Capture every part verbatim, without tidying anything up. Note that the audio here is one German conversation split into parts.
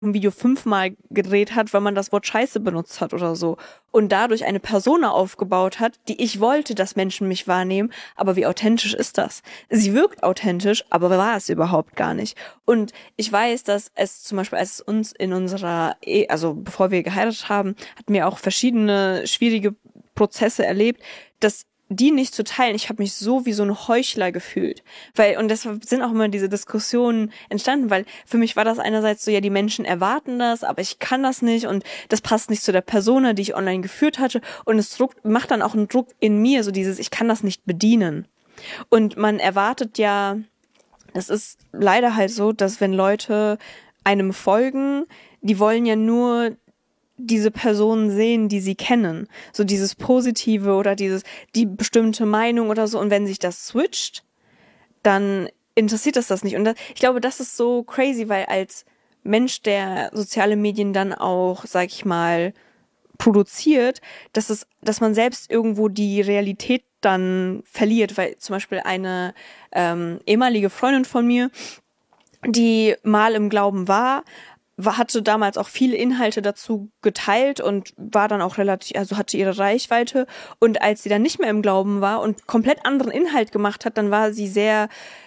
ein Video fünfmal gedreht hat, weil man das Wort Scheiße benutzt hat oder so. Und dadurch eine Persona aufgebaut hat, die ich wollte, dass Menschen mich wahrnehmen. Aber wie authentisch ist das? Sie wirkt authentisch, aber war es überhaupt gar nicht. Und ich weiß, dass es zum Beispiel, als es uns in unserer, Ehe, also bevor wir geheiratet haben, hatten wir auch verschiedene schwierige Prozesse erlebt, dass die nicht zu teilen. Ich habe mich so wie so ein Heuchler gefühlt. Weil, und deshalb sind auch immer diese Diskussionen entstanden, weil für mich war das einerseits so, ja, die Menschen erwarten das, aber ich kann das nicht und das passt nicht zu der Persona, die ich online geführt hatte, und es druckt, macht dann auch einen Druck in mir, so dieses, ich kann das nicht bedienen. Und man erwartet ja, das ist leider halt so, dass wenn Leute einem folgen, die wollen ja nur diese Personen sehen, die sie kennen. So dieses Positive oder dieses, die bestimmte Meinung oder so. Und wenn sich das switcht, dann interessiert das das nicht. Und das, ich glaube, das ist so crazy, weil als Mensch, der soziale Medien dann auch, sag ich mal, produziert, dass es, dass man selbst irgendwo die Realität dann verliert, weil zum Beispiel eine ähm, ehemalige Freundin von mir, die mal im Glauben war, hatte damals auch viele Inhalte dazu geteilt und war dann auch relativ, also hatte ihre Reichweite. Und als sie dann nicht mehr im Glauben war und komplett anderen Inhalt gemacht hat, dann war sie sehr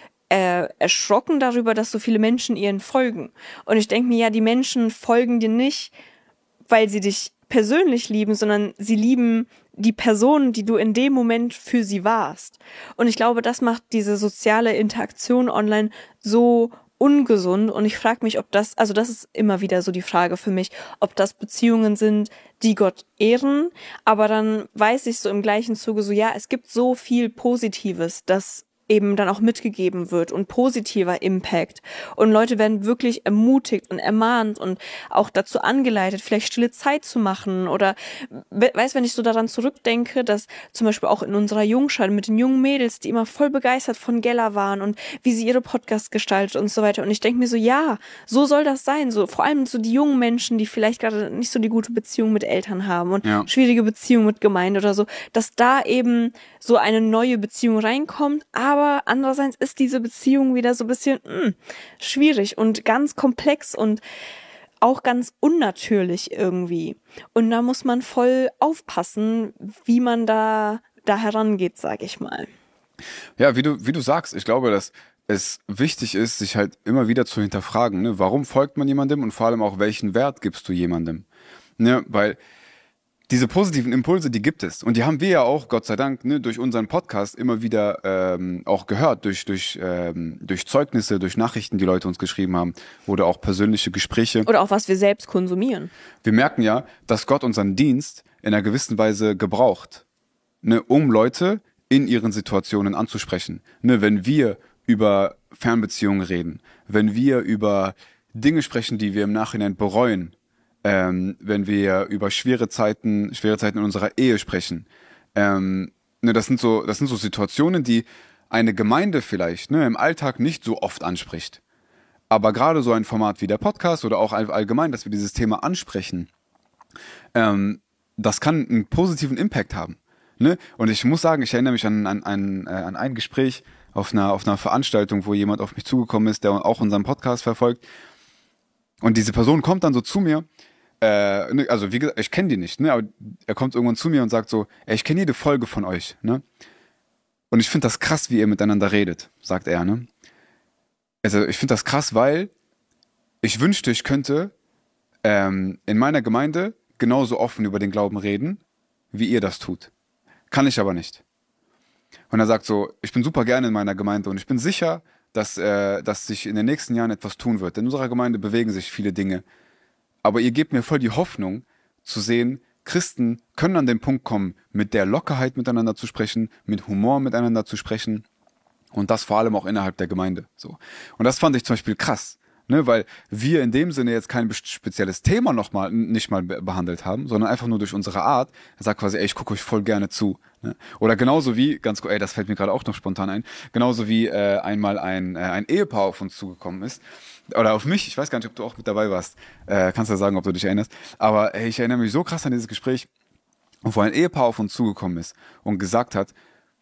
äh, erschrocken darüber, dass so viele Menschen ihren folgen. Und ich denke mir, ja, die Menschen folgen dir nicht, weil sie dich persönlich lieben, sondern sie lieben die Person, die du in dem Moment für sie warst. Und ich glaube, das macht diese soziale Interaktion online so ungesund, und ich frage mich, ob das, also das ist immer wieder so die Frage für mich, ob das Beziehungen sind, die Gott ehren, aber dann weiß ich so im gleichen Zuge so, ja, es gibt so viel Positives, das eben dann auch mitgegeben wird und positiver Impact. Und Leute werden wirklich ermutigt und ermahnt und auch dazu angeleitet, vielleicht stille Zeit zu machen oder, weißt, wenn ich so daran zurückdenke, dass zum Beispiel auch in unserer Jungschar mit den jungen Mädels, die immer voll begeistert von Gella waren und wie sie ihre Podcasts gestaltet und so weiter. Und ich denke mir so, ja, so soll das sein. So, vor allem so die jungen Menschen, die vielleicht gerade nicht so die gute Beziehung mit Eltern haben und ja. schwierige Beziehung mit Gemeinde oder so, dass da eben so eine neue Beziehung reinkommt, aber Aber andererseits ist diese Beziehung wieder so ein bisschen mh, schwierig und ganz komplex und auch ganz unnatürlich irgendwie. Und da muss man voll aufpassen, wie man da, da herangeht, sag ich mal. Ja, wie du, wie du sagst, ich glaube, dass es wichtig ist, sich halt immer wieder zu hinterfragen, ne? Warum folgt man jemandem und vor allem auch, welchen Wert gibst du jemandem? Ne? Weil diese positiven Impulse, die gibt es. Und die haben wir ja auch, Gott sei Dank, ne, durch unseren Podcast immer wieder ähm, auch gehört, durch, durch, ähm, durch Zeugnisse, durch Nachrichten, die Leute uns geschrieben haben, oder auch persönliche Gespräche. Oder auch, was wir selbst konsumieren. Wir merken ja, dass Gott unseren Dienst in einer gewissen Weise gebraucht, ne, um Leute in ihren Situationen anzusprechen. Ne, wenn wir über Fernbeziehungen reden, wenn wir über Dinge sprechen, die wir im Nachhinein bereuen, Ähm, wenn wir über schwere Zeiten, schwere Zeiten in unserer Ehe sprechen. Ähm, ne, das sind so, das sind so Situationen, die eine Gemeinde vielleicht ne, im Alltag nicht so oft anspricht. Aber gerade so ein Format wie der Podcast oder auch all, allgemein, dass wir dieses Thema ansprechen, ähm, das kann einen positiven Impact haben. Ne? Und ich muss sagen, ich erinnere mich an, an, an, äh, an ein Gespräch auf einer, auf einer Veranstaltung, wo jemand auf mich zugekommen ist, der auch unseren Podcast verfolgt. Und diese Person kommt dann so zu mir, Äh, also wie gesagt, ich kenne die nicht, ne? Aber er kommt irgendwann zu mir und sagt so, ey, ich kenne jede Folge von euch, ne? Und ich finde das krass, wie ihr miteinander redet, sagt er, ne? Also ich finde das krass, weil ich wünschte, ich könnte ähm, in meiner Gemeinde genauso offen über den Glauben reden, wie ihr das tut. Kann ich aber nicht. Und er sagt so, ich bin super gerne in meiner Gemeinde und ich bin sicher, dass, äh, dass sich in den nächsten Jahren etwas tun wird. In unserer Gemeinde bewegen sich viele Dinge. Aber ihr gebt mir voll die Hoffnung zu sehen, Christen können an den Punkt kommen, mit der Lockerheit miteinander zu sprechen, mit Humor miteinander zu sprechen und das vor allem auch innerhalb der Gemeinde. So. Und das fand ich zum Beispiel krass, ne, weil wir in dem Sinne jetzt kein spezielles Thema noch mal, nicht mal behandelt haben, sondern einfach nur durch unsere Art. Er sagt quasi, ey, ich gucke euch voll gerne zu. Ne? Oder genauso wie, ganz ey, das fällt mir gerade auch noch spontan ein, genauso wie äh, einmal ein, äh, ein Ehepaar auf uns zugekommen ist, oder auf mich, ich weiß gar nicht, ob du auch mit dabei warst, äh, kannst du ja sagen, ob du dich erinnerst, aber ey, ich erinnere mich so krass an dieses Gespräch, wo ein Ehepaar auf uns zugekommen ist und gesagt hat,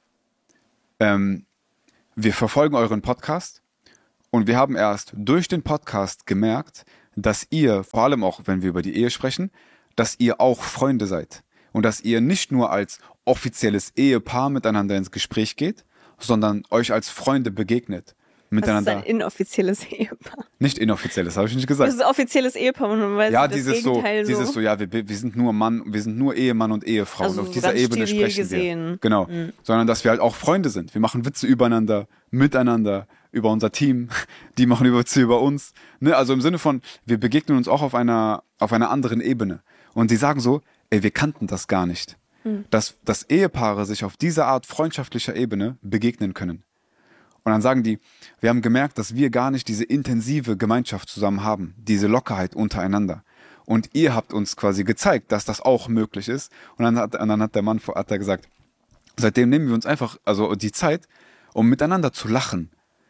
ähm, wir verfolgen euren Podcast und wir haben erst durch den Podcast gemerkt, dass ihr, vor allem auch wenn wir über die Ehe sprechen, dass ihr auch Freunde seid. Und dass ihr nicht nur als offizielles Ehepaar miteinander ins Gespräch geht, sondern euch als Freunde begegnet. Miteinander. Das ist ein inoffizielles Ehepaar. Nicht inoffizielles, habe ich nicht gesagt. Das ist ein offizielles Ehepaar, man weiß ja, das dieses so, Gegenteil so. dieses so, ja, wir, wir sind nur Mann, wir sind nur Ehemann und Ehefrau. Also und auf so dieser ganz Ebene steril sprechen gesehen. wir. Genau. Mhm. Sondern dass wir halt auch Freunde sind. Wir machen Witze übereinander, miteinander, über unser Team. Die machen Witze über uns. Ne? Also im Sinne von, wir begegnen uns auch auf einer, auf einer anderen Ebene. Und sie sagen so, ey, wir kannten das gar nicht. Mhm. Dass, dass Ehepaare sich auf dieser Art freundschaftlicher Ebene begegnen können. Und dann sagen die, wir haben gemerkt, dass wir gar nicht diese intensive Gemeinschaft zusammen haben, diese Lockerheit untereinander. Und ihr habt uns quasi gezeigt, dass das auch möglich ist. Und dann hat, und dann hat der Mann hat er gesagt, seitdem nehmen wir uns einfach also die Zeit, um miteinander zu lachen,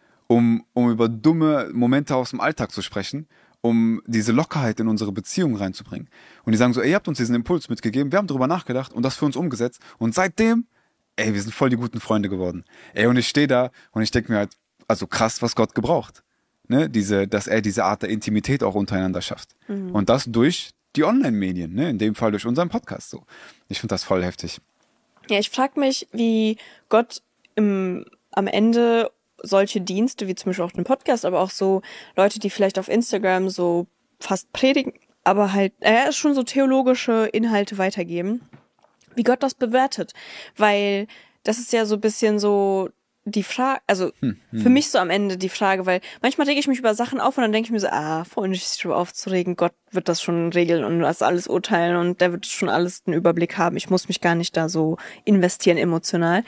um, um über dumme Momente aus dem Alltag zu sprechen, um diese Lockerheit in unsere Beziehung reinzubringen. Und die sagen so, ey, ihr habt uns diesen Impuls mitgegeben, wir haben darüber nachgedacht und das für uns umgesetzt. Und seitdem ey, wir sind voll die guten Freunde geworden. Ey, und ich stehe da und ich denke mir halt, also krass, was Gott gebraucht. Ne? Diese, dass er diese Art der Intimität auch untereinander schafft. Mhm. Und das durch die Online-Medien, ne? In dem Fall durch unseren Podcast. So. Ich finde das voll heftig. Ja, ich frage mich, wie Gott im, am Ende solche Dienste, wie zum Beispiel auch den Podcast, aber auch so Leute, die vielleicht auf Instagram so fast predigen, aber halt äh, schon so theologische Inhalte weitergeben, wie Gott das bewertet, weil das ist ja so ein bisschen so die Frage, also hm, hm. für mich so am Ende die Frage, weil manchmal rege ich mich über Sachen auf und dann denke ich mir so, ah, vorhin nicht sich darüber aufzuregen, Gott wird das schon regeln und das alles urteilen und der wird schon alles einen Überblick haben, ich muss mich gar nicht da so investieren emotional,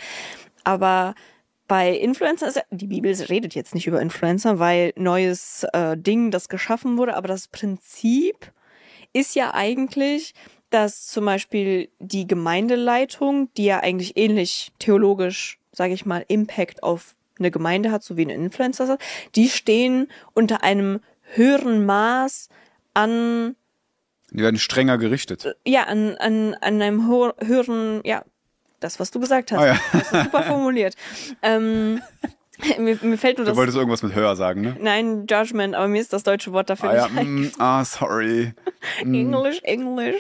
aber bei Influencern, ist ja, die Bibel redet jetzt nicht über Influencer, weil neues äh, Ding, das geschaffen wurde, aber das Prinzip ist ja eigentlich, dass zum Beispiel die Gemeindeleitung, die ja eigentlich ähnlich theologisch, sage ich mal, Impact auf eine Gemeinde hat, so wie ein Influencer hat, die stehen unter einem höheren Maß an... Die werden strenger gerichtet. Ja, an, an, an einem ho- höheren, ja, das, was du gesagt hast. Ah, ja. Das ist super formuliert. ähm... Mir, mir fällt nur das. Du wolltest irgendwas mit höher sagen, ne? Nein, Judgment, aber mir ist das deutsche Wort dafür ah, nicht ja, mm, Ah, sorry. Englisch, Englisch.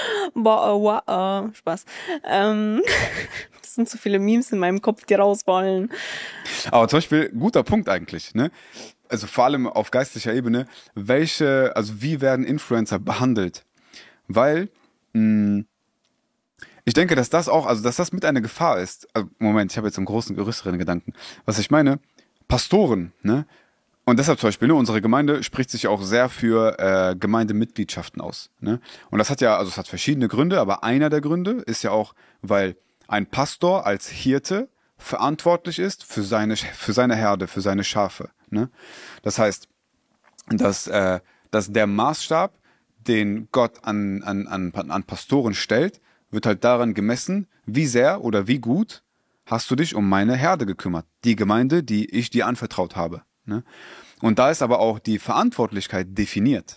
Boah, wow, Spaß. Ähm, das sind zu viele Memes in meinem Kopf, die raus wollen. Aber zum Beispiel, guter Punkt eigentlich, ne? Also vor allem auf geistlicher Ebene, welche, also wie werden Influencer behandelt? Weil, mh, ich denke, dass das auch, also dass das mit einer Gefahr ist. Also, Moment, ich habe jetzt einen großen, größeren Gedanken. Was ich meine, Pastoren, ne? Und deshalb zum Beispiel, ne, unsere Gemeinde spricht sich auch sehr für äh, Gemeindemitgliedschaften aus. Ne? Und das hat ja, also es hat verschiedene Gründe, aber einer der Gründe ist ja auch, weil ein Pastor als Hirte verantwortlich ist für seine, für seine Herde, für seine Schafe. Ne? Das heißt, dass, äh, dass der Maßstab, den Gott an, an, an, an Pastoren stellt, wird halt daran gemessen, wie sehr oder wie gut hast du dich um meine Herde gekümmert. Die Gemeinde, die ich dir anvertraut habe. Ne? Und da ist aber auch die Verantwortlichkeit definiert.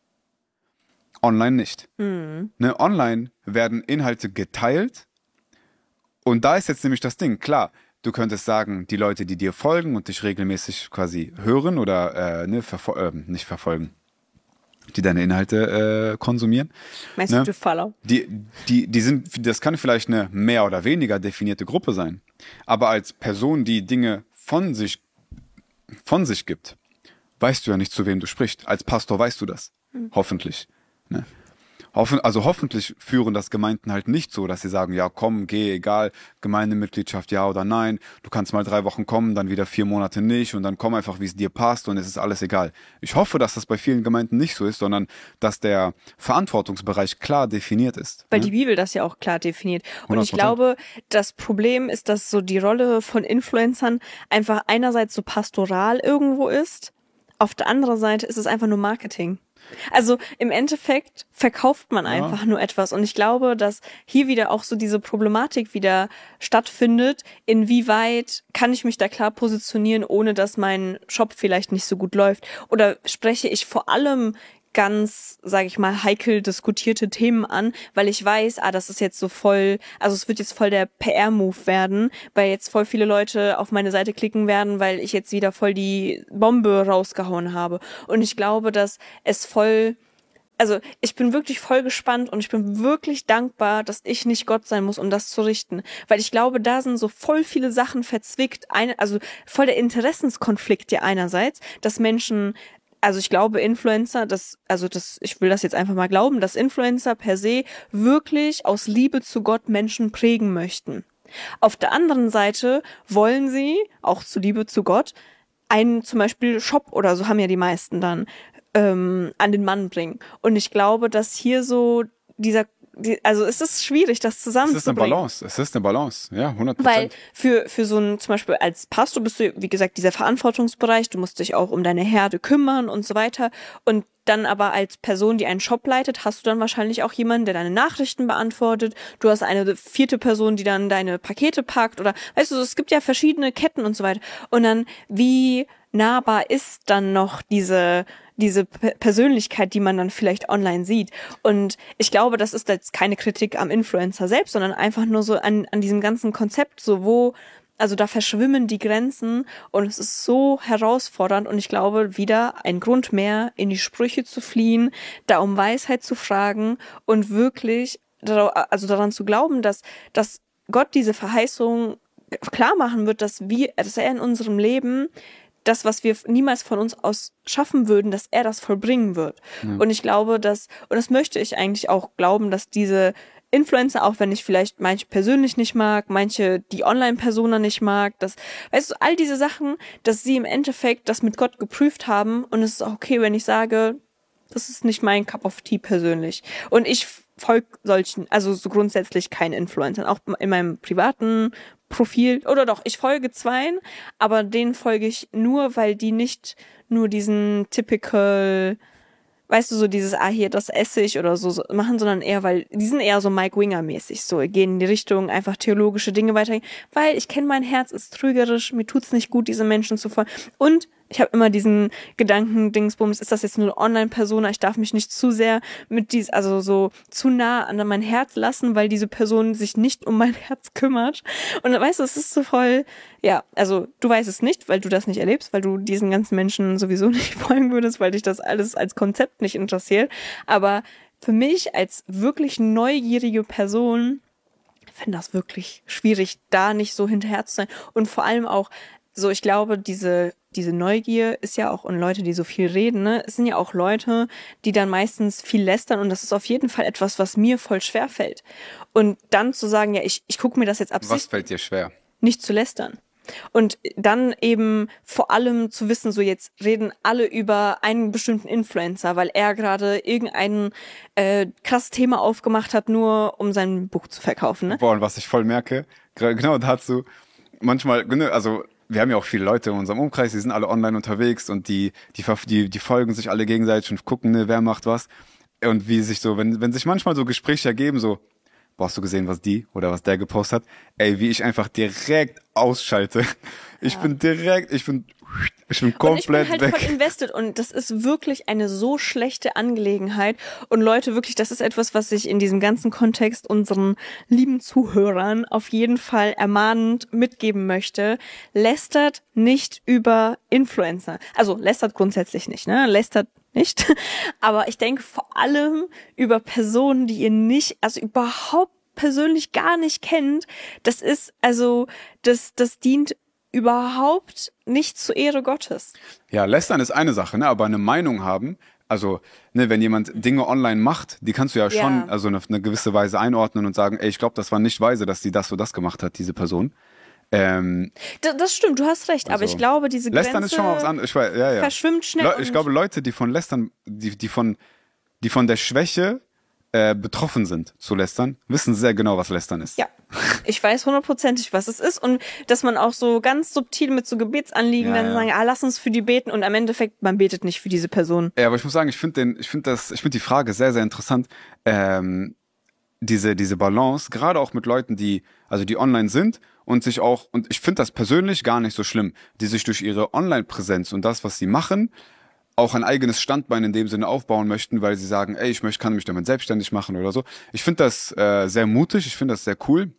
Online nicht. Mhm. Ne? Online werden Inhalte geteilt. Und da ist jetzt nämlich das Ding, klar, du könntest sagen, die Leute, die dir folgen und dich regelmäßig quasi hören oder äh, ne, verfol- äh, nicht verfolgen, die deine Inhalte äh, konsumieren. Meinst ne? du Follow? Die, die, die sind, das kann vielleicht eine mehr oder weniger definierte Gruppe sein. Aber als Person, die Dinge von sich, von sich gibt, weißt du ja nicht, zu wem du sprichst. Als Pastor weißt du das. Hm. Hoffentlich. Ne? Hoffen, also hoffentlich führen das Gemeinden halt nicht so, dass sie sagen, ja komm, geh, egal, Gemeindemitgliedschaft, ja oder nein, du kannst mal drei Wochen kommen, dann wieder vier Monate nicht und dann komm einfach, wie es dir passt und es ist alles egal. Ich hoffe, dass das bei vielen Gemeinden nicht so ist, sondern dass der Verantwortungsbereich klar definiert ist. Weil ne? die Bibel das ja auch klar definiert. Und hundert Prozent. Ich glaube, das Problem ist, dass so die Rolle von Influencern einfach einerseits so pastoral irgendwo ist, auf der anderen Seite ist es einfach nur Marketing. Also im Endeffekt verkauft man einfach ja. nur etwas und ich glaube, dass hier wieder auch so diese Problematik wieder stattfindet, inwieweit kann ich mich da klar positionieren, ohne dass mein Shop vielleicht nicht so gut läuft oder spreche ich vor allem ganz, sage ich mal, heikel diskutierte Themen an, weil ich weiß, ah, das ist jetzt so voll, also es wird jetzt voll der P R-Move werden, weil jetzt voll viele Leute auf meine Seite klicken werden, weil ich jetzt wieder voll die Bombe rausgehauen habe. Und ich glaube, dass es voll, also ich bin wirklich voll gespannt und ich bin wirklich dankbar, dass ich nicht Gott sein muss, um das zu richten. Weil ich glaube, da sind so voll viele Sachen verzwickt, eine, also voll der Interessenskonflikt ja einerseits, dass Menschen, also ich glaube Influencer, das, also das, ich will das jetzt einfach mal glauben, dass Influencer per se wirklich aus Liebe zu Gott Menschen prägen möchten. Auf der anderen Seite wollen sie, auch zu Liebe zu Gott, einen zum Beispiel Shop oder so haben ja die meisten dann, ähm, an den Mann bringen. Und ich glaube, dass hier so dieser, die, also es ist schwierig, das zusammenzubringen. Es ist eine Balance, es ist eine Balance, ja, hundert Weil Prozent. für, für so ein, zum Beispiel als Pastor bist du, wie gesagt, dieser Verantwortungsbereich, du musst dich auch um deine Herde kümmern und so weiter. Und dann aber als Person, die einen Shop leitet, hast du dann wahrscheinlich auch jemanden, der deine Nachrichten beantwortet. Du hast eine vierte Person, die dann deine Pakete packt oder, weißt du, es gibt ja verschiedene Ketten und so weiter. Und dann, wie nahbar ist dann noch diese diese P- Persönlichkeit, die man dann vielleicht online sieht. Und ich glaube, das ist jetzt keine Kritik am Influencer selbst, sondern einfach nur so an, an diesem ganzen Konzept, so wo, also da verschwimmen die Grenzen und es ist so herausfordernd und ich glaube, wieder ein Grund mehr, in die Sprüche zu fliehen, da um Weisheit zu fragen und wirklich, also daran zu glauben, dass, dass Gott diese Verheißung klar machen wird, dass wir, dass er in unserem Leben das, was wir niemals von uns aus schaffen würden, dass er das vollbringen wird. Ja. Und ich glaube, dass, und das möchte ich eigentlich auch glauben, dass diese Influencer, auch wenn ich vielleicht manche persönlich nicht mag, manche die Online-Persona nicht mag, dass, weißt du, all diese Sachen, dass sie im Endeffekt das mit Gott geprüft haben und es ist auch okay, wenn ich sage, das ist nicht mein Cup of Tea persönlich. Und ich folge solchen, also so grundsätzlich keinen Influencern, auch in meinem privaten Profil, oder doch, ich folge zweien, aber denen folge ich nur, weil die nicht nur diesen typical, weißt du, so dieses, ah, hier, das esse ich oder so, so machen, sondern eher, weil, die sind eher so Mike Winger-mäßig, so, gehen in die Richtung, einfach theologische Dinge weitergehen, weil ich kenne, mein Herz ist trügerisch, mir tut's nicht gut, diese Menschen zu folgen. Und ich habe immer diesen Gedanken, Dingsbums, ist das jetzt nur eine Online-Persona? Ich darf mich nicht zu sehr mit dies, also so zu nah an mein Herz lassen, weil diese Person sich nicht um mein Herz kümmert. Und weißt du, es ist so voll, ja, also du weißt es nicht, weil du das nicht erlebst, weil du diesen ganzen Menschen sowieso nicht folgen würdest, weil dich das alles als Konzept nicht interessiert. Aber für mich als wirklich neugierige Person finde das wirklich schwierig, da nicht so hinterher zu sein. Und vor allem auch, so, ich glaube, diese diese Neugier ist ja auch, und Leute, die so viel reden, ne, es sind ja auch Leute, die dann meistens viel lästern und das ist auf jeden Fall etwas, was mir voll schwer fällt. Und dann zu sagen, ja, ich, ich gucke mir das jetzt absichtlich. Was fällt dir schwer? Nicht zu lästern. Und dann eben vor allem zu wissen, so jetzt reden alle über einen bestimmten Influencer, weil er gerade irgendein äh, krasses Thema aufgemacht hat, nur um sein Buch zu verkaufen. Ne? Boah, und was ich voll merke, genau dazu, manchmal, also wir haben ja auch viele Leute in unserem Umkreis, die sind alle online unterwegs und die die die, die folgen sich alle gegenseitig und gucken, ne, wer macht was. Und wie sich so, wenn wenn sich manchmal so Gespräche ergeben, so, boah, hast du gesehen, was die oder was der gepostet hat? Ey, wie ich einfach direkt ausschalte. Ich ja. bin direkt, ich bin ich bin komplett und ich bin halt weg. Voll invested und das ist wirklich eine so schlechte Angelegenheit und Leute, wirklich, das ist etwas, was ich in diesem ganzen Kontext unseren lieben Zuhörern auf jeden Fall ermahnend mitgeben möchte. Lästert nicht über Influencer. Also lästert grundsätzlich nicht, ne? Lästert nicht. Aber ich denke vor allem über Personen, die ihr nicht, also überhaupt persönlich gar nicht kennt. Das ist, also, das, das dient überhaupt nicht zur Ehre Gottes. Ja, lästern ist eine Sache, ne, aber eine Meinung haben, also, ne, wenn jemand Dinge online macht, die kannst du ja, ja. schon, also eine, eine gewisse Weise einordnen und sagen, ey, ich glaube, das war nicht weise, dass die das oder das gemacht hat, diese Person. Ähm, das, das stimmt, du hast recht, also, aber ich glaube, diese Grenze Lästern ist schon mal was anderes. Ich weiß, ja, ja. verschwimmt schnell. Le- ich glaube, Leute, die von Lästern, die, die von, die von der Schwäche äh, betroffen sind zu Lästern, wissen sehr genau, was Lästern ist. Ja, ich weiß hundertprozentig, was es ist und dass man auch so ganz subtil mit so Gebetsanliegen ja, dann ja. sagen, ah, lass uns für die beten und am Endeffekt, man betet nicht für diese Person. Ja, aber ich muss sagen, ich finde den, ich finde das, ich finde die Frage sehr, sehr interessant. Ähm, diese, diese Balance, gerade auch mit Leuten, die, also die online sind und sich auch, und ich finde das persönlich gar nicht so schlimm, die sich durch ihre Online-Präsenz und das, was sie machen, auch ein eigenes Standbein in dem Sinne aufbauen möchten, weil sie sagen, ey, ich möchte, kann mich damit selbstständig machen oder so. Ich finde das äh, sehr mutig, ich finde das sehr cool.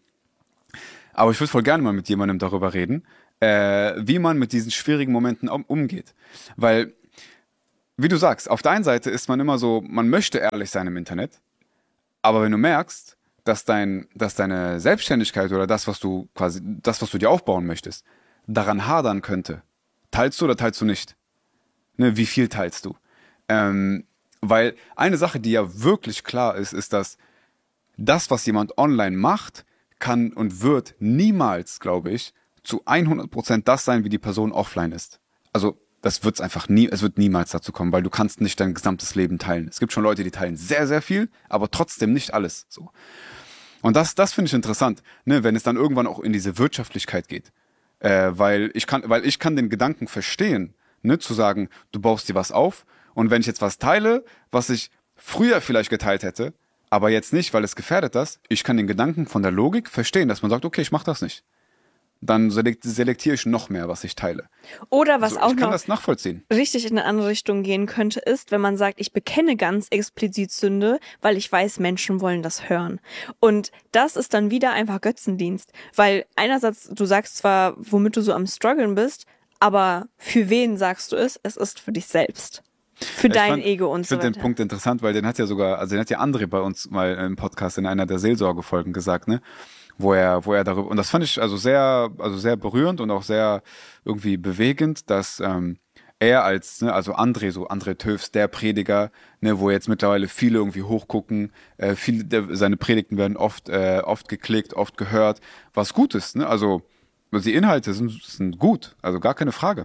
Aber ich würde voll gerne mal mit jemandem darüber reden, äh, wie man mit diesen schwierigen Momenten um, umgeht. Weil, wie du sagst, auf der einen Seite ist man immer so, man möchte ehrlich sein im Internet, aber wenn du merkst, dass dein, dass deine Selbstständigkeit oder das, was du quasi, das, was du dir aufbauen möchtest, daran hadern könnte, teilst du oder teilst du nicht? Ne, wie viel teilst du? Ähm, weil eine Sache, die ja wirklich klar ist, ist, dass das, was jemand online macht, kann und wird niemals, glaube ich, zu hundert Prozent das sein, wie die Person offline ist. Also das wird's einfach nie, es wird niemals dazu kommen, weil du kannst nicht dein gesamtes Leben teilen. Es gibt schon Leute, die teilen sehr, sehr viel, aber trotzdem nicht alles. So. Und das, das finde ich interessant, ne, wenn es dann irgendwann auch in diese Wirtschaftlichkeit geht, äh, weil ich kann, weil ich kann den Gedanken verstehen, ne, zu sagen, du baust dir was auf und wenn ich jetzt was teile, was ich früher vielleicht geteilt hätte, aber jetzt nicht, weil es gefährdet das, ich kann den Gedanken von der Logik verstehen, dass man sagt, okay, ich mach das nicht. Dann selekt, selektiere ich noch mehr, was ich teile. Oder was also, auch ich kann noch das nachvollziehen. richtig in eine andere Richtung gehen könnte, ist, wenn man sagt, ich bekenne ganz explizit Sünde, weil ich weiß, Menschen wollen das hören. Und das ist dann wieder einfach Götzendienst. Weil einerseits, du sagst zwar, womit du so am struggeln bist, aber für wen sagst du es? Es ist für dich selbst. Für Ja, dein fand, Ego und ich so weiter. Ich finde den Punkt interessant, weil den hat ja sogar, also den hat ja André bei uns mal im Podcast in einer der Seelsorgefolgen gesagt, ne? Wo er, wo er darüber, und das fand ich also sehr, also sehr berührend und auch sehr irgendwie bewegend, dass ähm, er als, ne, also André, so André Töfs, der Prediger, ne, wo jetzt mittlerweile viele irgendwie hochgucken, äh, viele, der, seine Predigten werden oft, äh, oft geklickt, oft gehört, was gut ist, ne? Also die Inhalte sind, sind gut, also gar keine Frage.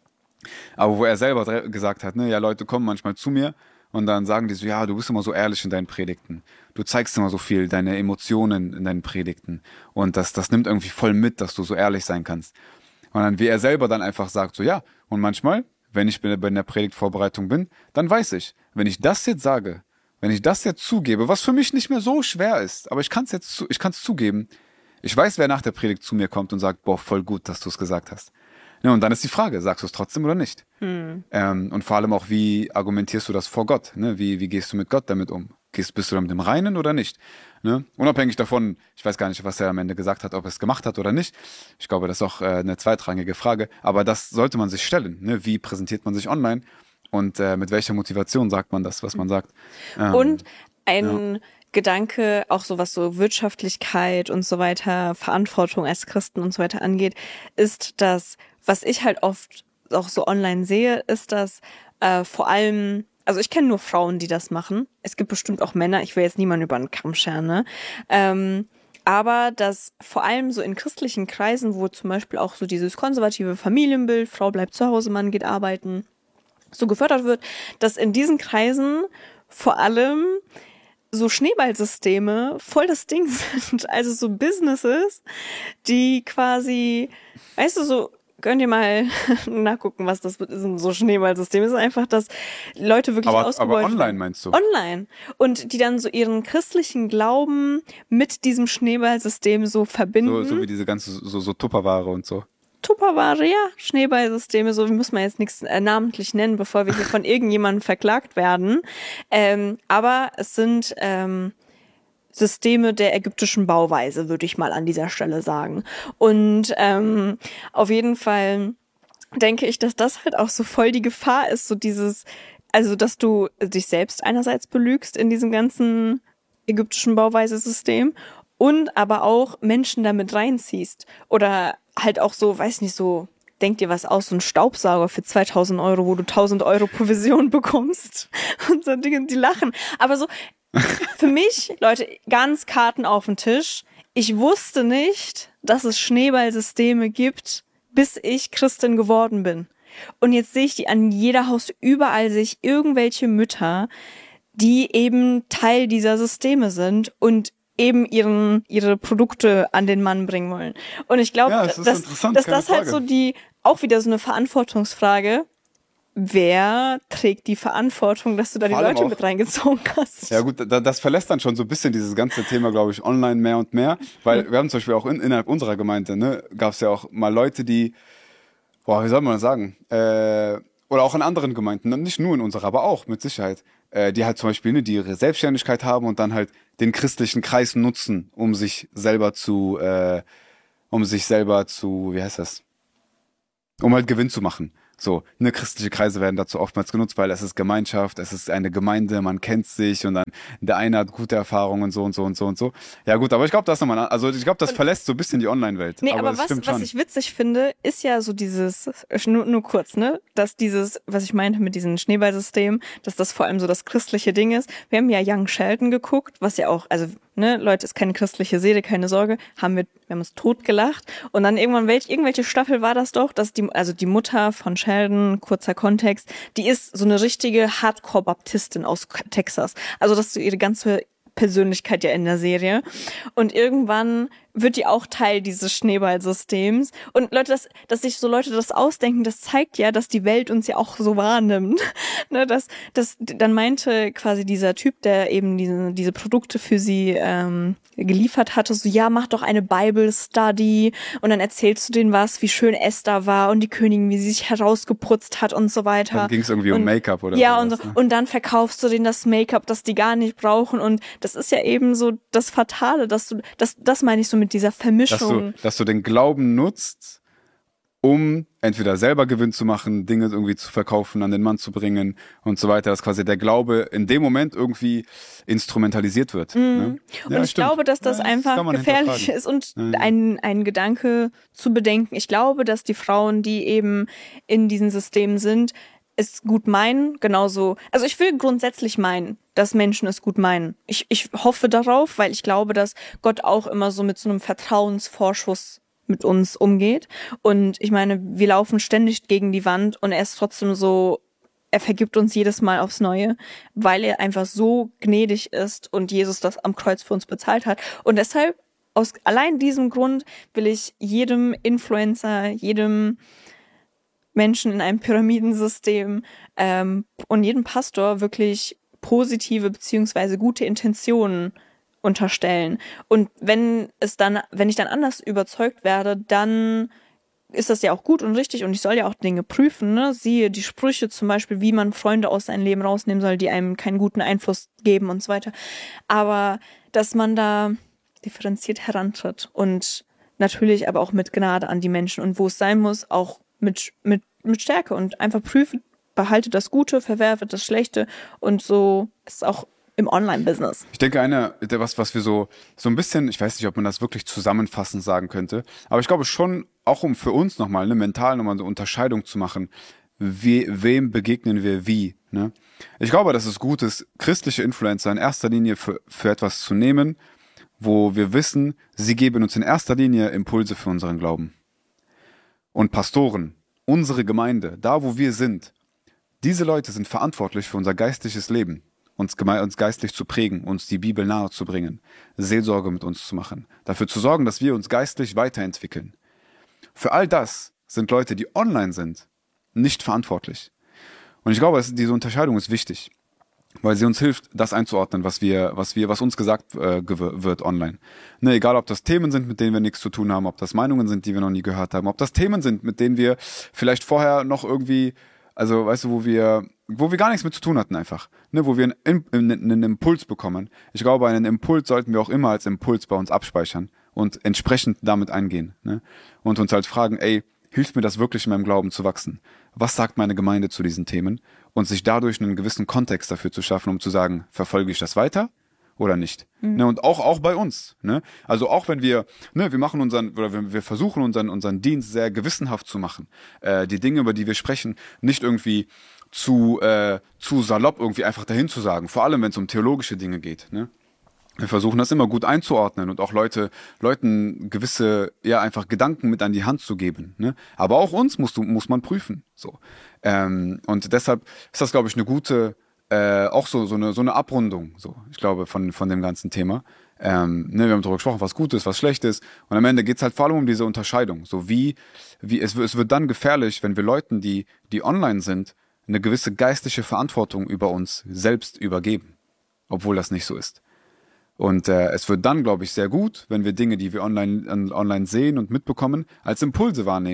Aber wo er selber gesagt hat, ne, ja, Leute kommen manchmal zu mir und dann sagen die so, ja, du bist immer so ehrlich in deinen Predigten. Du zeigst immer so viel, deine Emotionen in deinen Predigten. Und das, das nimmt irgendwie voll mit, dass du so ehrlich sein kannst. Und dann, wie er selber dann einfach sagt, so, ja, und manchmal, wenn ich bei der Predigtvorbereitung bin, dann weiß ich, wenn ich das jetzt sage, wenn ich das jetzt zugebe, was für mich nicht mehr so schwer ist, aber ich kann es jetzt, ich kann es zugeben, ich weiß, wer nach der Predigt zu mir kommt und sagt, boah, voll gut, dass du es gesagt hast. Ja, und dann ist die Frage, sagst du es trotzdem oder nicht? Hm. Ähm, und vor allem auch, wie argumentierst du das vor Gott? Ne? Wie, wie gehst du mit Gott damit um? Gehst, bist du damit im Reinen oder nicht? Ne? Unabhängig davon, ich weiß gar nicht, was er am Ende gesagt hat, ob er es gemacht hat oder nicht. Ich glaube, das ist auch äh, eine zweitrangige Frage. Aber das sollte man sich stellen. Ne? Wie präsentiert man sich online? Und äh, mit welcher Motivation sagt man das, was man sagt? Ähm, und ein... Ja. Gedanke, auch so was so Wirtschaftlichkeit und so weiter, Verantwortung als Christen und so weiter angeht, ist, dass, was ich halt oft auch so online sehe, ist, dass äh, vor allem, also ich kenne nur Frauen, die das machen. Es gibt bestimmt auch Männer, ich will jetzt niemanden über den Kamm scheren, ne? Ähm, aber dass vor allem so in christlichen Kreisen, wo zum Beispiel auch so dieses konservative Familienbild, Frau bleibt zu Hause, Mann geht arbeiten, so gefördert wird, dass in diesen Kreisen vor allem so Schneeballsysteme voll das Ding sind. Also so Businesses, die quasi, weißt du, so, könnt ihr mal nachgucken, was das ist, so Schneeballsystem. Es ist einfach, dass Leute wirklich aber, ausgebeutet aber online meinst du? Online. Und die dann so ihren christlichen Glauben mit diesem Schneeballsystem so verbinden. So, so wie diese ganze, so, so Tupperware und so. Tupperware, ja, Schneeballsysteme, so müssen wir jetzt nichts äh, namentlich nennen, bevor wir hier von irgendjemandem verklagt werden. Ähm, aber es sind ähm, Systeme der ägyptischen Bauweise, würde ich mal an dieser Stelle sagen. Und ähm, auf jeden Fall denke ich, dass das halt auch so voll die Gefahr ist, so dieses, also dass du dich selbst einerseits belügst in diesem ganzen ägyptischen Bauweise-System und aber auch Menschen damit reinziehst oder halt auch so, weiß nicht, so, denk dir was aus, so ein Staubsauger für zweitausend Euro, wo du tausend Euro Provision bekommst und so Dinge, die lachen. Aber so, für mich, Leute, ganz Karten auf den Tisch. Ich wusste nicht, dass es Schneeballsysteme gibt, bis ich Christin geworden bin. Und jetzt sehe ich die an jeder Haus, überall sehe ich irgendwelche Mütter, die eben Teil dieser Systeme sind und eben ihren ihre Produkte an den Mann bringen wollen. Und ich glaube, ja, das dass, dass das halt so die, auch wieder so eine Verantwortungsfrage, wer trägt die Verantwortung, dass du da die Leute auch mit reingezogen hast? Ja gut, da, das verlässt dann schon so ein bisschen dieses ganze Thema, glaube ich, online mehr und mehr, weil mhm. wir haben zum Beispiel auch in, innerhalb unserer Gemeinde, ne, gab es ja auch mal Leute, die, boah, wie soll man das sagen, äh, oder auch in anderen Gemeinden, nicht nur in unserer, aber auch mit Sicherheit, äh, die halt zum Beispiel, ne, die ihre Selbstständigkeit haben und dann halt den christlichen Kreis nutzen, um sich selber zu, äh, um sich selber zu, wie heißt das? Um halt Gewinn zu machen. So, ne, christliche Kreise werden dazu oftmals genutzt, weil es ist Gemeinschaft, es ist eine Gemeinde, man kennt sich und dann der eine hat gute Erfahrungen und so und so und so und so. Ja gut, aber ich glaube, das nochmal, also ich glaube, das Und- verlässt so ein bisschen die Online-Welt. Nee, aber aber das was, stimmt was schon. ich witzig finde, ist ja so dieses, nur, nur kurz, ne, dass dieses, was ich meinte mit diesem Schneeballsystem, dass das vor allem so das christliche Ding ist. Wir haben ja Young Sheldon geguckt, was ja auch, also, ne, Leute, ist keine christliche Serie, keine Sorge, haben wir, wir haben uns totgelacht. Und dann irgendwann, welch, irgendwelche Staffel war das doch, dass die, also die Mutter von Sheldon, kurzer Kontext, die ist so eine richtige Hardcore-Baptistin aus Texas. Also, dass so ihre ganze Persönlichkeit ja in der Serie. Und irgendwann wird die auch Teil dieses Schneeballsystems. Und Leute, dass, dass sich so Leute das ausdenken, das zeigt ja, dass die Welt uns ja auch so wahrnimmt. Ne, dass, dass, dann meinte quasi dieser Typ, der eben diese, diese Produkte für sie ähm, geliefert hatte, so, ja, mach doch eine Bible Study und dann erzählst du denen was, wie schön Esther war und die Königin, wie sie sich herausgeputzt hat und so weiter. Dann ging es irgendwie um und, Make-up oder ja, sowas, und so. ne? Und dann verkaufst du denen das Make-up, das die gar nicht brauchen. Und das ist ja eben so das Fatale, dass du, das, das meine ich so mit dieser Dass Vermischung. du, dass du den Glauben nutzt, um entweder selber Gewinn zu machen, Dinge irgendwie zu verkaufen, an den Mann zu bringen und so weiter, dass quasi der Glaube in dem Moment irgendwie instrumentalisiert wird. Mhm. Ne? Und Ja, ich stimmt. glaube, dass das Ja, einfach kann man gefährlich hinterfragen. ist und Ja. ein, ein Gedanke zu bedenken. Ich glaube, dass die Frauen, die eben in diesen Systemen sind, es gut meinen, genauso. Also ich will grundsätzlich meinen, dass Menschen es gut meinen. Ich, ich hoffe darauf, weil ich glaube, dass Gott auch immer so mit so einem Vertrauensvorschuss mit uns umgeht. Und ich meine, wir laufen ständig gegen die Wand und er ist trotzdem so, er vergibt uns jedes Mal aufs Neue, weil er einfach so gnädig ist und Jesus das am Kreuz für uns bezahlt hat. Und deshalb, aus allein diesem Grund, will ich jedem Influencer, jedem Menschen in einem Pyramidensystem ähm, und jedem Pastor wirklich positive beziehungsweise gute Intentionen unterstellen. Und wenn es dann, wenn ich dann anders überzeugt werde, dann ist das ja auch gut und richtig und ich soll ja auch Dinge prüfen, ne? Siehe die Sprüche zum Beispiel, wie man Freunde aus seinem Leben rausnehmen soll, die einem keinen guten Einfluss geben und so weiter. Aber dass man da differenziert herantritt und natürlich aber auch mit Gnade an die Menschen und wo es sein muss, auch mit, mit, mit Stärke und einfach prüfen, behalte das Gute, verwerfe das Schlechte und so ist es auch im Online-Business. Ich denke, eine, der was, was wir so, so ein bisschen, ich weiß nicht, ob man das wirklich zusammenfassend sagen könnte, aber ich glaube schon, auch um für uns nochmal, ne, mental nochmal eine Unterscheidung zu machen, we, wem begegnen wir wie, ne? Ich glaube, dass es gut ist, christliche Influencer in erster Linie für, für etwas zu nehmen, wo wir wissen, sie geben uns in erster Linie Impulse für unseren Glauben. Und Pastoren, unsere Gemeinde, da wo wir sind, diese Leute sind verantwortlich für unser geistliches Leben. Uns, uns geistlich zu prägen, uns die Bibel nahe zu bringen, Seelsorge mit uns zu machen, dafür zu sorgen, dass wir uns geistlich weiterentwickeln. Für all das sind Leute, die online sind, nicht verantwortlich. Und ich glaube, diese Unterscheidung ist wichtig, weil sie uns hilft, das einzuordnen, was wir, was wir, was uns gesagt äh, wird online. Ne, egal, ob das Themen sind, mit denen wir nichts zu tun haben, ob das Meinungen sind, die wir noch nie gehört haben, ob das Themen sind, mit denen wir vielleicht vorher noch irgendwie, also weißt du, wo wir wo wir gar nichts mit zu tun hatten einfach, ne, wo wir einen, einen, einen Impuls bekommen. Ich glaube, einen Impuls sollten wir auch immer als Impuls bei uns abspeichern und entsprechend damit eingehen, ne, und uns halt fragen, ey, hilft mir das wirklich in meinem Glauben zu wachsen? Was sagt meine Gemeinde zu diesen Themen? Und sich dadurch einen gewissen Kontext dafür zu schaffen, um zu sagen, verfolge ich das weiter oder nicht? Mhm. Ne, und auch, auch bei uns, ne, also auch wenn wir, ne, wir machen unseren, oder wir, wir versuchen unseren, unseren Dienst sehr gewissenhaft zu machen, äh, die Dinge, über die wir sprechen, nicht irgendwie zu, äh, zu salopp irgendwie einfach dahin zu sagen, vor allem wenn es um theologische Dinge geht, ne? Wir versuchen das immer gut einzuordnen und auch Leute, Leuten gewisse, ja, einfach Gedanken mit an die Hand zu geben, ne? Aber auch uns musst du, muss man prüfen, so. Ähm, und deshalb ist das, glaube ich, eine gute, äh, auch so, so eine, so eine Abrundung, so. Ich glaube, von, von dem ganzen Thema. Ähm, ne, wir haben darüber gesprochen, was gut ist, was schlecht ist. Und am Ende geht's halt vor allem um diese Unterscheidung. So wie, wie, es, es wird dann gefährlich, wenn wir Leuten, die, die online sind, eine gewisse geistliche Verantwortung über uns selbst übergeben, obwohl das nicht so ist. Und äh, es wird dann, glaube ich, sehr gut, wenn wir Dinge, die wir online, online sehen und mitbekommen, als Impulse wahrnehmen,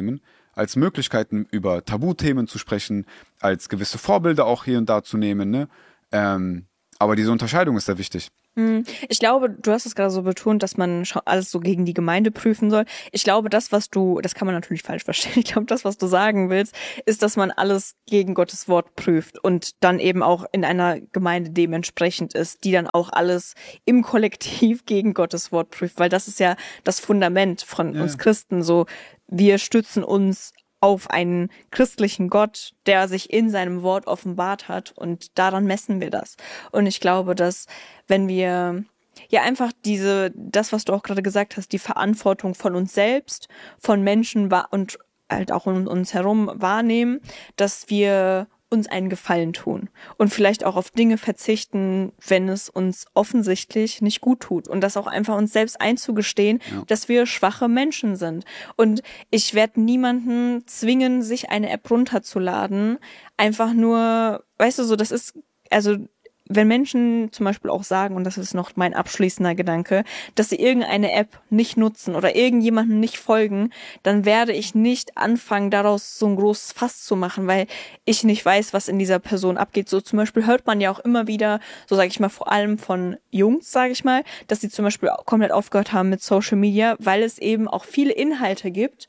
als Möglichkeiten über Tabuthemen zu sprechen, als gewisse Vorbilder auch hier und da zu nehmen, ne? Ähm, aber diese Unterscheidung ist sehr wichtig. Ich glaube, du hast es gerade so betont, dass man alles so gegen die Gemeinde prüfen soll. Ich glaube, das, was du, das kann man natürlich falsch verstehen. Ich glaube, das, was du sagen willst, ist, dass man alles gegen Gottes Wort prüft und dann eben auch in einer Gemeinde dementsprechend ist, die dann auch alles im Kollektiv gegen Gottes Wort prüft, weil das ist ja das Fundament von Ja. uns Christen. So, wir stützen uns auf einen christlichen Gott, der sich in seinem Wort offenbart hat, und daran messen wir das. Und ich glaube, dass wenn wir ja einfach diese, das, was du auch gerade gesagt hast, die Verantwortung von uns selbst, von Menschen wa- und halt auch um uns herum wahrnehmen, dass wir uns einen Gefallen tun und vielleicht auch auf Dinge verzichten, wenn es uns offensichtlich nicht gut tut, und das auch einfach uns selbst einzugestehen, Ja. dass wir schwache Menschen sind. Und ich werde niemanden zwingen, sich eine App runterzuladen, einfach nur, weißt du, so, das ist, also wenn Menschen zum Beispiel auch sagen, und das ist noch mein abschließender Gedanke, dass sie irgendeine App nicht nutzen oder irgendjemandem nicht folgen, dann werde ich nicht anfangen, daraus so ein großes Fass zu machen, weil ich nicht weiß, was in dieser Person abgeht. So zum Beispiel hört man ja auch immer wieder, so sage ich mal, vor allem von Jungs, sage ich mal, dass sie zum Beispiel komplett aufgehört haben mit Social Media, weil es eben auch viele Inhalte gibt,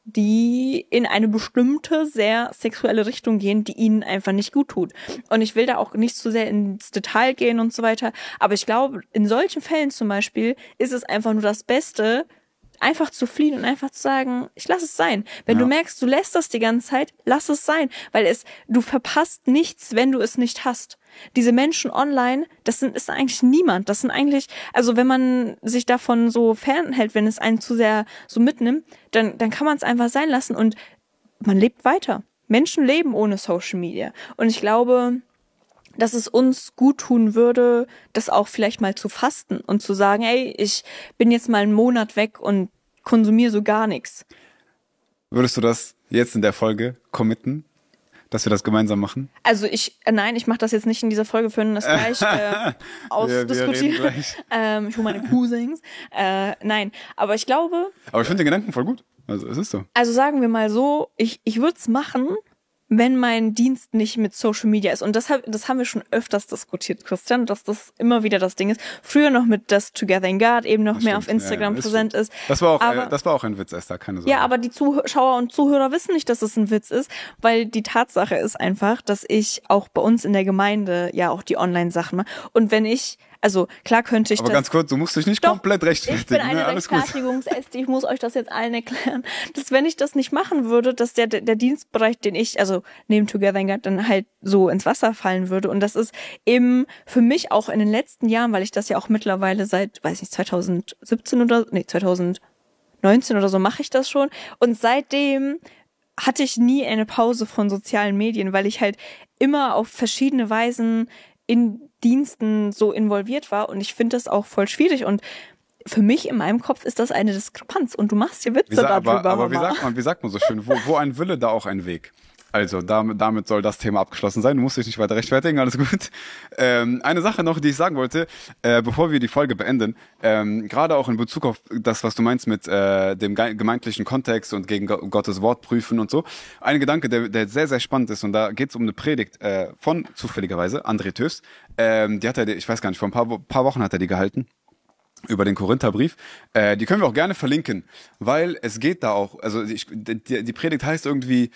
die in eine bestimmte, sehr sexuelle Richtung gehen, die ihnen einfach nicht gut tut. Und ich will da auch nicht zu sehr ins Detail gehen und so weiter, aber ich glaube, in solchen Fällen zum Beispiel ist es einfach nur das Beste, einfach zu fliehen und einfach zu sagen, ich lass es sein. Wenn Ja. du merkst, du lässt das die ganze Zeit, lass es sein, weil es, du verpasst nichts, wenn du es nicht hast. Diese Menschen online, das sind, ist eigentlich niemand. Das sind eigentlich, also wenn man sich davon so fernhält, wenn es einen zu sehr so mitnimmt, dann, dann kann man es einfach sein lassen und man lebt weiter. Menschen leben ohne Social Media. Und ich glaube, dass es uns gut tun würde, das auch vielleicht mal zu fasten und zu sagen, ey, ich bin jetzt mal einen Monat weg und konsumiere so gar nichts. Würdest du das jetzt in der Folge committen, dass wir das gemeinsam machen? Also ich, äh, nein, ich mache das jetzt nicht in dieser Folge, für das gleich äh, ausdiskutieren. wir reden gleich. ähm, ich hole meine Cousins. Äh, nein, aber ich glaube, Aber ich finde den Gedanken voll gut. Also es ist so. also sagen wir mal so, ich, ich würde es machen, wenn mein Dienst nicht mit Social Media ist. Und das, hab, das haben wir schon öfters diskutiert, Christian, dass das immer wieder das Ding ist. Früher noch mit das Together in God eben noch Das mehr stimmt. auf Instagram Ja, ja, präsent ist. Das war auch, Aber- äh, das war auch ein Witz, Esther, keine Sorge. Ja, aber die Zuschauer und Zuhörer wissen nicht, dass es ein Witz ist, weil die Tatsache ist einfach, dass ich auch bei uns in der Gemeinde ja auch die Online-Sachen mache. Und wenn ich, also klar könnte ich aber das... ganz kurz, du musst dich nicht Doch, komplett rechtfertigen. Ich bin eine ne? Alles gut. Rechtfertigungsäste, ich muss euch das jetzt allen erklären, dass wenn ich das nicht machen würde, dass der, der Dienstbereich, den ich, also neben Together in God, dann halt so ins Wasser fallen würde. Und das ist eben für mich auch in den letzten Jahren, weil ich das ja auch mittlerweile seit, weiß nicht, zwanzig siebzehn oder, nee, zwanzig neunzehn oder so mache ich das schon. Und seitdem hatte ich nie eine Pause von sozialen Medien, weil ich halt immer auf verschiedene Weisen in Diensten so involviert war, und ich finde das auch voll schwierig, und für mich in meinem Kopf ist das eine Diskrepanz, und du machst hier Witze Wie sa- darüber, aber aber wie, Mama. sagt man, wie sagt man so schön, wo, wo ein Wille, da auch ein Weg. Also damit, damit soll das Thema abgeschlossen sein. Du musst dich nicht weiter rechtfertigen, alles gut. Ähm, eine Sache noch, die ich sagen wollte, äh, bevor wir die Folge beenden, ähm, gerade auch in Bezug auf das, was du meinst mit äh, dem ge- gemeindlichen Kontext und gegen Go- Gottes Wort prüfen und so. Ein Gedanke, der, der sehr, sehr spannend ist, und da geht es um eine Predigt äh, von, zufälligerweise, André Tös. Ähm, die hat er, ich weiß gar nicht, vor ein paar, Wo- paar Wochen hat er die gehalten. Über den Korintherbrief. Äh, die können wir auch gerne verlinken, weil es geht da auch, also ich, die, die Predigt heißt irgendwie,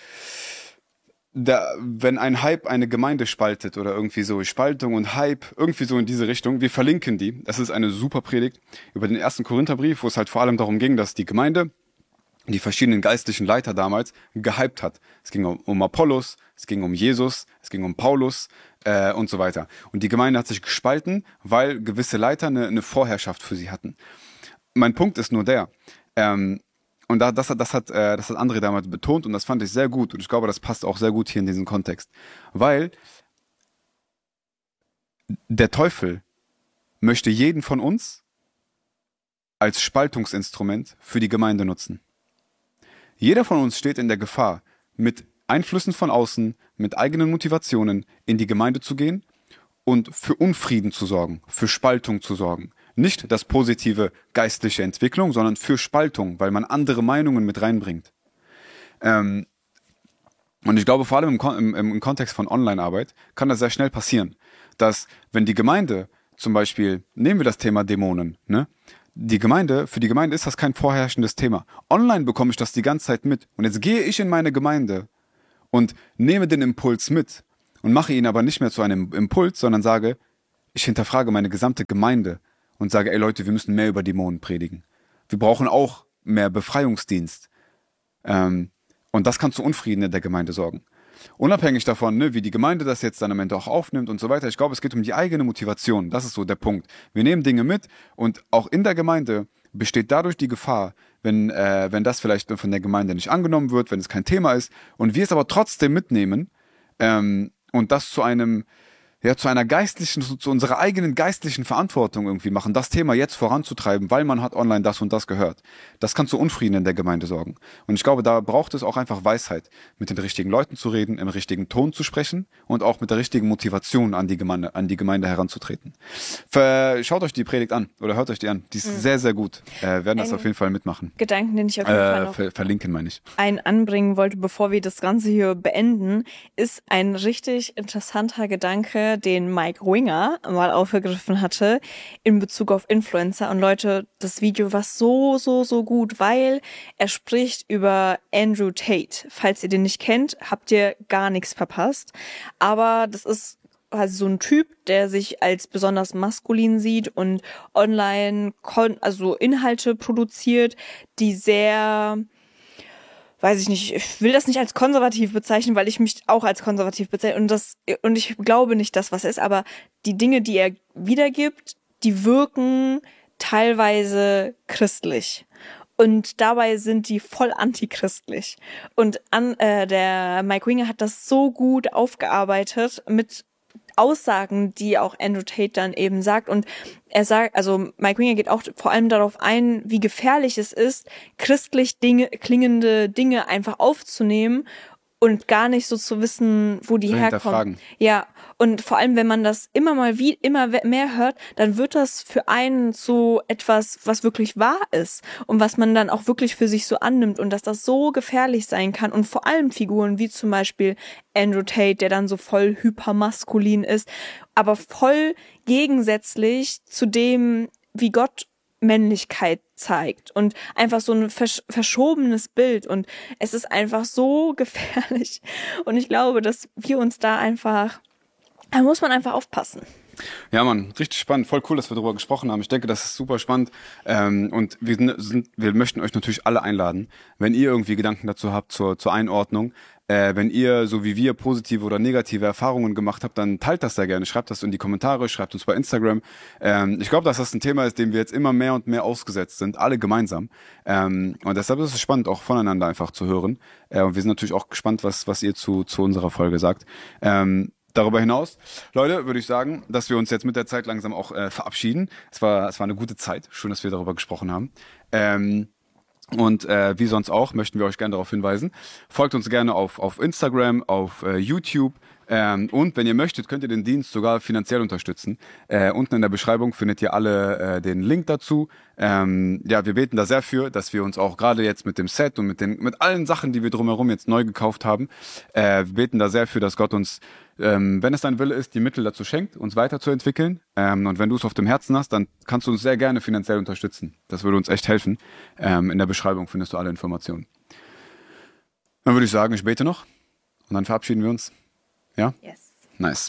da, wenn ein Hype eine Gemeinde spaltet oder irgendwie so, Spaltung und Hype, irgendwie so in diese Richtung. Wir verlinken die. Das ist eine super Predigt über den ersten Korintherbrief, wo es halt vor allem darum ging, dass die Gemeinde, die verschiedenen geistlichen Leiter damals, gehypt hat. Es ging um, um Apollos, es ging um Jesus, es ging um Paulus äh, und so weiter. Und die Gemeinde hat sich gespalten, weil gewisse Leiter eine, eine Vorherrschaft für sie hatten. Mein Punkt ist nur der, ähm, und da, das, hat, das, hat, äh, das hat André damals betont, und das fand ich sehr gut, und ich glaube, das passt auch sehr gut hier in diesen Kontext. Weil der Teufel möchte jeden von uns als Spaltungsinstrument für die Gemeinde nutzen. Jeder von uns steht in der Gefahr, mit Einflüssen von außen, mit eigenen Motivationen in die Gemeinde zu gehen und für Unfrieden zu sorgen, für Spaltung zu sorgen. Nicht das positive geistliche Entwicklung, sondern für Spaltung, weil man andere Meinungen mit reinbringt. Ähm, und ich glaube, vor allem im, Kon- im, im Kontext von Online-Arbeit kann das sehr schnell passieren, dass wenn die Gemeinde zum Beispiel, nehmen wir das Thema Dämonen, ne? Die Gemeinde, für die Gemeinde ist das kein vorherrschendes Thema. Online bekomme ich das die ganze Zeit mit. Und jetzt gehe ich in meine Gemeinde und nehme den Impuls mit und mache ihn aber nicht mehr zu einem Impuls, sondern sage, ich hinterfrage meine gesamte Gemeinde und sage, ey Leute, wir müssen mehr über Dämonen predigen. Wir brauchen auch mehr Befreiungsdienst. Ähm, und das kann zu Unfrieden in der Gemeinde sorgen. Unabhängig davon, ne, wie die Gemeinde das jetzt dann am Ende auch aufnimmt und so weiter. Ich glaube, es geht um die eigene Motivation. Das ist so der Punkt. Wir nehmen Dinge mit und auch in der Gemeinde besteht dadurch die Gefahr, wenn, äh, wenn das vielleicht von der Gemeinde nicht angenommen wird, wenn es kein Thema ist und wir es aber trotzdem mitnehmen ähm, und das zu einem ja, zu einer geistlichen, zu, zu unserer eigenen geistlichen Verantwortung irgendwie machen, das Thema jetzt voranzutreiben, weil man hat online das und das gehört. Das kann zu Unfrieden in der Gemeinde sorgen. Und ich glaube, da braucht es auch einfach Weisheit, mit den richtigen Leuten zu reden, im richtigen Ton zu sprechen und auch mit der richtigen Motivation an die Gemeinde, an die Gemeinde heranzutreten. Ver, schaut euch die Predigt an oder hört euch die an. Die ist mhm. sehr, sehr gut. Äh, werden das Ein auf jeden Fall mitmachen. Gedanken, den ich auf jeden äh, Fall noch ver verlinken, meine ich. Ein anbringen wollte, bevor wir das Ganze hier beenden, ist ein richtig interessanter Gedanke, den Mike Winger mal aufgegriffen hatte in Bezug auf Influencer. Und Leute, das Video war so, so, so gut, weil er spricht über Andrew Tate. Falls ihr den nicht kennt, habt ihr gar nichts verpasst. Aber das ist also so ein Typ, der sich als besonders maskulin sieht und online kon- also Inhalte produziert, die sehr... weiß ich nicht, ich will das nicht als konservativ bezeichnen, weil ich mich auch als konservativ bezeichne und das und ich glaube nicht, dass was ist, aber die Dinge, die er wiedergibt, die wirken teilweise christlich. Und dabei sind die voll antichristlich. Und an, äh, der Mike Winger hat das so gut aufgearbeitet mit Aussagen, die auch Andrew Tate dann eben sagt. Und er sagt, also Mike Winger geht auch vor allem darauf ein, wie gefährlich es ist, christlich Dinge, klingende Dinge einfach aufzunehmen und gar nicht so zu wissen, wo die so herkommen. Ja, und vor allem, wenn man das immer mal wie immer mehr hört, dann wird das für einen so etwas, was wirklich wahr ist und was man dann auch wirklich für sich so annimmt und dass das so gefährlich sein kann und vor allem Figuren wie zum Beispiel Andrew Tate, der dann so voll hypermaskulin ist, aber voll gegensätzlich zu dem, wie Gott Männlichkeit zeigt und einfach so ein versch- verschobenes Bild und es ist einfach so gefährlich und ich glaube, dass wir uns da einfach, da muss man einfach aufpassen. Ja, Mann, richtig spannend. Voll cool, dass wir darüber gesprochen haben. Ich denke, das ist super spannend. Ähm, und wir, sind, wir möchten euch natürlich alle einladen, wenn ihr irgendwie Gedanken dazu habt zur, zur Einordnung. Äh, wenn ihr, so wie wir, positive oder negative Erfahrungen gemacht habt, dann teilt das sehr gerne. Schreibt das in die Kommentare, schreibt uns bei Instagram. Ähm, ich glaube, dass das ein Thema ist, dem wir jetzt immer mehr und mehr ausgesetzt sind, alle gemeinsam. Ähm, und deshalb ist es spannend, auch voneinander einfach zu hören. Äh, und wir sind natürlich auch gespannt, was, was ihr zu, zu unserer Folge sagt. Ähm, Darüber hinaus, Leute, würde ich sagen, dass wir uns jetzt mit der Zeit langsam auch äh, verabschieden. Es war, es war eine gute Zeit. Schön, dass wir darüber gesprochen haben. Ähm, und äh, wie sonst auch, möchten wir euch gerne darauf hinweisen. Folgt uns gerne auf, auf Instagram, auf äh, YouTube. Ähm, und wenn ihr möchtet, könnt ihr den Dienst sogar finanziell unterstützen. Äh, unten in der Beschreibung findet ihr alle äh, den Link dazu. Ähm, ja, wir beten da sehr für, dass wir uns auch gerade jetzt mit dem Set und mit den mit allen Sachen, die wir drumherum jetzt neu gekauft haben, äh, wir beten da sehr für, dass Gott uns, ähm, wenn es dein Wille ist, die Mittel dazu schenkt, uns weiterzuentwickeln. Ähm, und wenn du es auf dem Herzen hast, dann kannst du uns sehr gerne finanziell unterstützen. Das würde uns echt helfen. Ähm, in der Beschreibung findest du alle Informationen. Dann würde ich sagen, ich bete noch und dann verabschieden wir uns. Ja? Yes. Nice.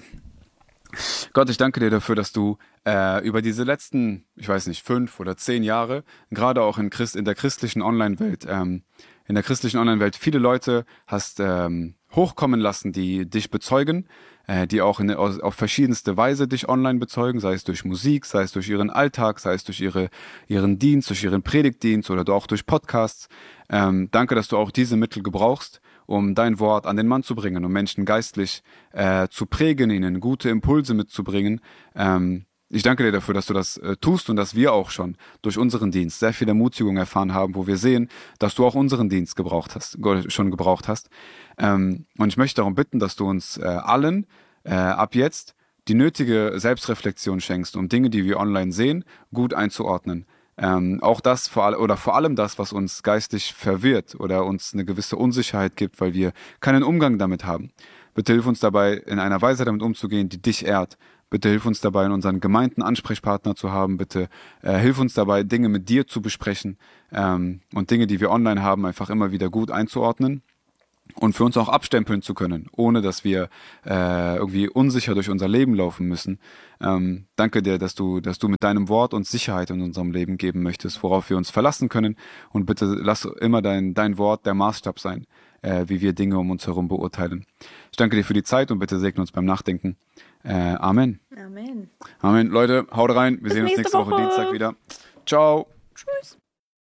Gott, ich danke dir dafür, dass du äh, über diese letzten, ich weiß nicht, fünf oder zehn Jahre, gerade auch in, Christ, in der christlichen Online-Welt, ähm, in der christlichen Online-Welt viele Leute hast ähm, hochkommen lassen, die dich bezeugen, äh, die auch in, auf, auf verschiedenste Weise dich online bezeugen, sei es durch Musik, sei es durch ihren Alltag, sei es durch ihre, ihren Dienst, durch ihren Predigtdienst oder auch durch Podcasts. Ähm, danke, dass du auch diese Mittel gebrauchst, um dein Wort an den Mann zu bringen, um Menschen geistlich äh, zu prägen, ihnen gute Impulse mitzubringen. Ähm, ich danke dir dafür, dass du das äh, tust und dass wir auch schon durch unseren Dienst sehr viel Ermutigung erfahren haben, wo wir sehen, dass du auch unseren Dienst gebraucht hast, schon gebraucht hast. Ähm, und ich möchte darum bitten, dass du uns äh, allen äh, ab jetzt die nötige Selbstreflexion schenkst, um Dinge, die wir online sehen, gut einzuordnen. Ähm, auch das, vor all, oder vor allem das, was uns geistig verwirrt oder uns eine gewisse Unsicherheit gibt, weil wir keinen Umgang damit haben. Bitte hilf uns dabei, in einer Weise damit umzugehen, die dich ehrt. Bitte hilf uns dabei, in unseren Gemeinden Ansprechpartner zu haben. Bitte äh, hilf uns dabei, Dinge mit dir zu besprechen ähm, und Dinge, die wir online haben, einfach immer wieder gut einzuordnen. Und für uns auch abstempeln zu können, ohne dass wir äh, irgendwie unsicher durch unser Leben laufen müssen. Ähm, danke dir, dass du, dass du mit deinem Wort uns Sicherheit in unserem Leben geben möchtest, worauf wir uns verlassen können. Und bitte lass immer dein, dein Wort der Maßstab sein, äh, wie wir Dinge um uns herum beurteilen. Ich danke dir für die Zeit und bitte segne uns beim Nachdenken. Äh, Amen. Amen. Amen. Leute, haut rein. Wir Bis sehen uns nächste nächste Woche. Woche Dienstag wieder. Ciao. Tschüss.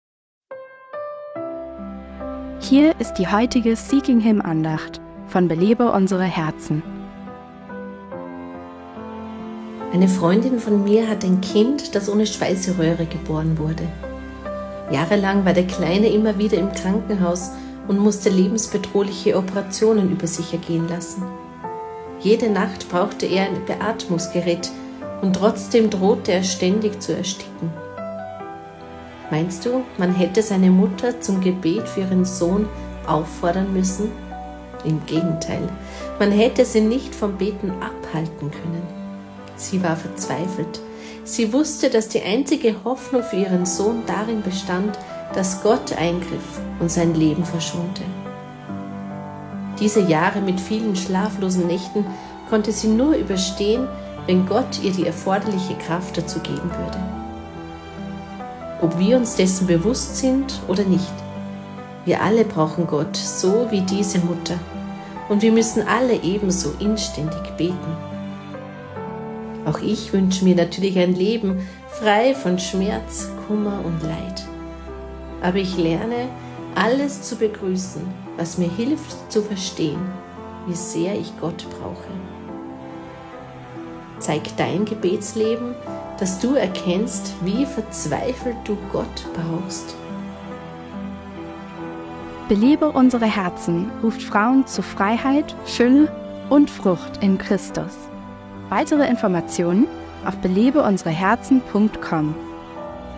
Hier ist die heutige Seeking Him Andacht von Belebe unsere Herzen. Eine Freundin von mir hat ein Kind, das ohne Speiseröhre geboren wurde. Jahrelang war der Kleine immer wieder im Krankenhaus und musste lebensbedrohliche Operationen über sich ergehen lassen. Jede Nacht brauchte er ein Beatmungsgerät und trotzdem drohte er ständig zu ersticken. Meinst du, man hätte seine Mutter zum Gebet für ihren Sohn auffordern müssen? Im Gegenteil, man hätte sie nicht vom Beten abhalten können. Sie war verzweifelt. Sie wusste, dass die einzige Hoffnung für ihren Sohn darin bestand, dass Gott eingriff und sein Leben verschonte. Diese Jahre mit vielen schlaflosen Nächten konnte sie nur überstehen, wenn Gott ihr die erforderliche Kraft dazu geben würde. Ob wir uns dessen bewusst sind oder nicht. Wir alle brauchen Gott, so wie diese Mutter. Und wir müssen alle ebenso inständig beten. Auch ich wünsche mir natürlich ein Leben frei von Schmerz, Kummer und Leid. Aber ich lerne, alles zu begrüßen, was mir hilft zu verstehen, wie sehr ich Gott brauche. Zeig dein Gebetsleben, dass du erkennst, wie verzweifelt du Gott brauchst. Belebe unsere Herzen ruft Frauen zu Freiheit, Fülle und Frucht in Christus. Weitere Informationen auf belebe unsere herzen punkt com.